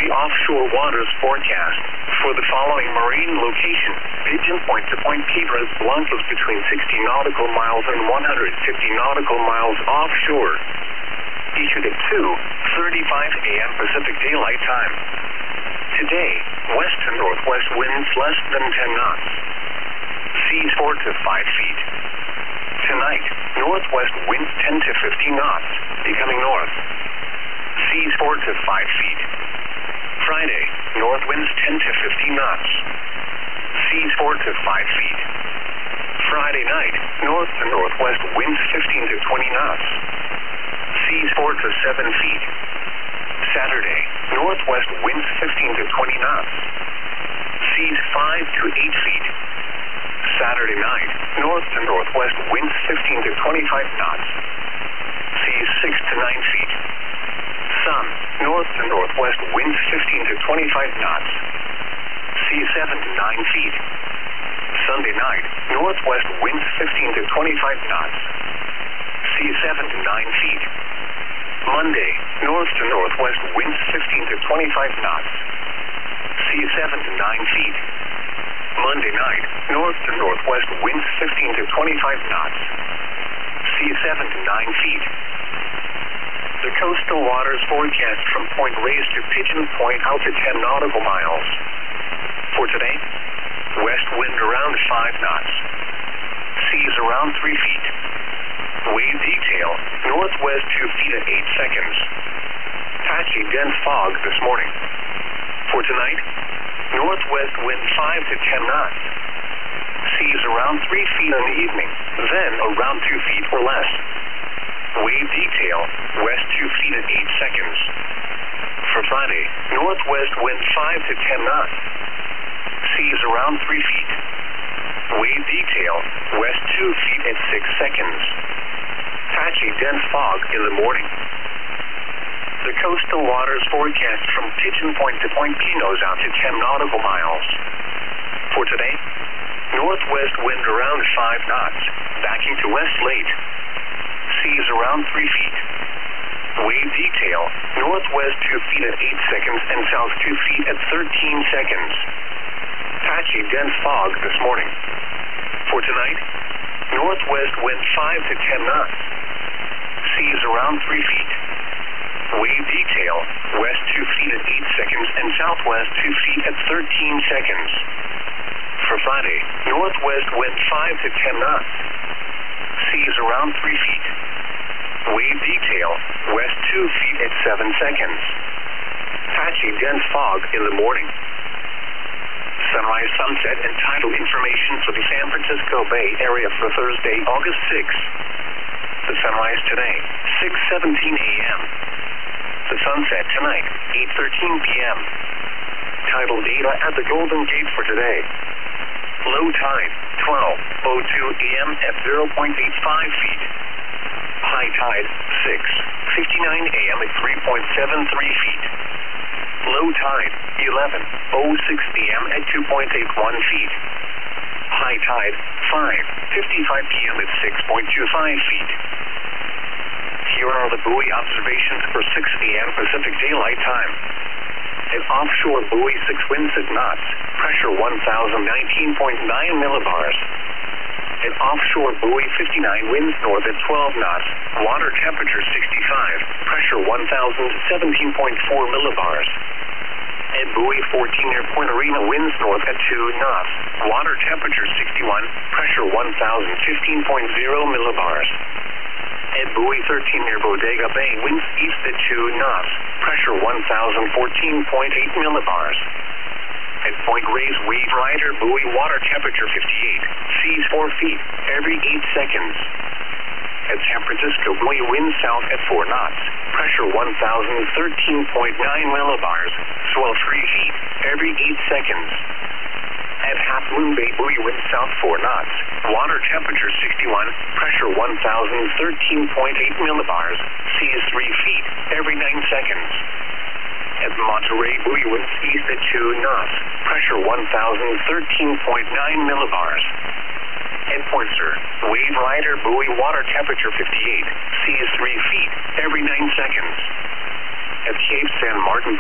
the offshore waters forecast. For the following marine location, Pigeon Point to Point Piedras Blancas between 60 nautical miles and 150 nautical miles offshore. Issued at 2:35 a.m. Pacific Daylight Time. Today, west to northwest winds less than 10 knots. Seas 4 to 5 feet. Tonight, northwest winds 10 to 15 knots, becoming north. Seas 4 to 5 feet. Friday, north winds 10 to 15 knots. Seas 4 to 5 feet. Friday night, north to northwest winds 15 to 20 knots. Seas 4 to 7 feet. Saturday, northwest winds 15 to 20 knots. Seas 5 to 8 feet. Saturday night, north to northwest winds 15 to 25 knots. Seas 6 to 9 feet. Sun, north to northwest winds 15 to 25 knots. Seas 7 to 9 feet. Sunday night, northwest winds 15 to 25 knots. Seas 7 to 9 feet. Monday, north to northwest winds 15 to 25 knots. Seas 7 to 9 feet. Monday night, north to northwest winds 15 to 25 knots. Seas 7 to 9 feet. The coastal waters forecast from Point Reyes to Pigeon Point out to 10 nautical miles. For today, west wind around 5 knots. Seas around 3 feet. Wave detail, northwest 2 feet at 8 seconds. Patchy dense fog this morning. For tonight, northwest wind 5 to 10 knots. Seas around 3 feet in the evening, then around 2 feet or less. Wave detail, west 2 feet at 8 seconds. For Friday, northwest wind 5 to 10 knots. Seas around 3 feet. Wave detail, west 2 feet at 6 seconds. Patchy dense fog in the morning. The coastal waters forecast from Pigeon Point to Point Pinos out to 10 nautical miles. For today, northwest wind around 5 knots, backing to west late. Seas around 3 feet. Wave detail, northwest 2 feet at 8 seconds and south 2 feet at 13 seconds. Patchy dense fog this morning. For tonight, northwest wind 5 to 10 knots. Seas around 3 feet. Wave detail, west 2 feet at 8 seconds and southwest 2 feet at 13 seconds. For Friday, northwest wind 5 to 10 knots. Seas around 3 feet. Wave detail, west 2 feet at 7 seconds. Patchy dense fog in the morning. Sunrise, sunset, and tidal information for the San Francisco Bay Area for Thursday, August 6th. The sunrise today, 6:17 a.m. The sunset tonight, 8:13 p.m. Tidal data at the Golden Gate for today. Low tide, 12:02 a.m. at 0.85 feet. High tide, 6:59 a.m. at 3.73 feet. Low tide, 11:06 p.m. at 2.81 feet. High tide, 5:55 p.m. at 6.25 feet. Here are the buoy observations for 6 a.m. Pacific Daylight Time. An offshore buoy 6 winds at knots, pressure 1,019.9 millibars. An offshore buoy 59 winds north at 12 knots, water temperature 65, pressure 1,017.4 millibars. And buoy 14 near Point Arena winds north at 2 knots, water temperature 61, pressure 1,015.0 millibars. And buoy 13 near Bodega Bay winds east at 2 knots, pressure 1,014.8 millibars. At Point Reyes Wave Rider buoy water temperature 58, seas 4 feet every 8 seconds. At San Francisco buoy wind south at 4 knots, pressure 1,013.9 millibars, swell 3 feet every 8 seconds. At Half Moon Bay buoy wind south 4 knots, water temperature 61, pressure 1,013.8 millibars, seas 3 feet every 9 seconds. At Monterey buoy winds east at 2 knots, pressure 1,013.9 millibars. At Point Sur, Wave Rider buoy water temperature 58, seas 3 feet every 9 seconds. At Cape San Martin